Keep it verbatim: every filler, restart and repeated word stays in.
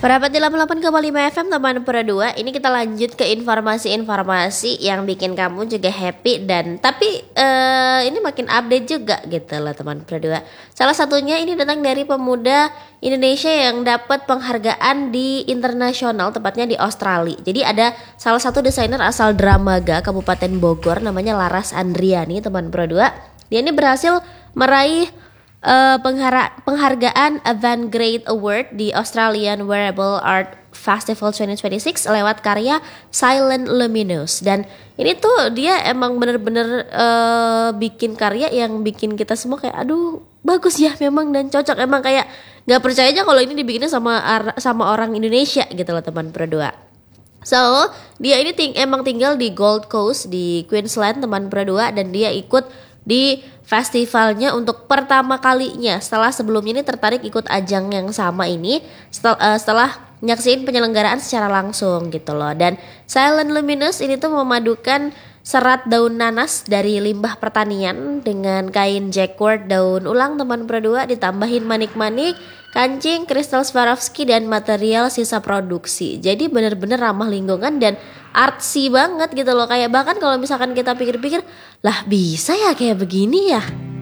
Perapat di delapan puluh delapan koma lima F M teman Pura dua. Ini kita lanjut ke informasi-informasi yang bikin kamu juga happy dan tapi eh, ini makin update juga gitu loh teman Pura dua. Salah satunya ini datang dari pemuda Indonesia yang dapat penghargaan di internasional, tepatnya di Australia. Jadi ada salah satu desainer asal Dramaga, Kabupaten Bogor, namanya Laras Andriani teman Pura dua. Dia ini berhasil meraih Uh, penghara- penghargaan Avantgarde Award di Australian Wearable Art Festival twenty twenty-six lewat karya Silent Luminous. Dan ini tuh dia emang bener-bener uh, bikin karya yang bikin kita semua kayak aduh bagus ya memang dan cocok. Emang kayak gak percaya aja kalau ini dibikinnya sama ar- sama orang Indonesia gitu loh teman Pura dua. So dia ini ting- emang tinggal di Gold Coast di Queensland teman Pura dua, dan dia ikut di festivalnya untuk pertama kalinya setelah sebelumnya ini tertarik ikut ajang yang sama ini setel, uh, setelah nyaksiin penyelenggaraan secara langsung gitu loh. Dan Silent Luminous ini tuh memadukan serat daun nanas dari limbah pertanian dengan kain jacquard daun ulang teman Pura dua, ditambahin manik-manik, kancing, kristal Swarovski dan material sisa produksi. Jadi bener-bener ramah lingkungan dan artsy banget gitu loh. Kayak bahkan kalau misalkan kita pikir-pikir, lah bisa ya kayak begini ya.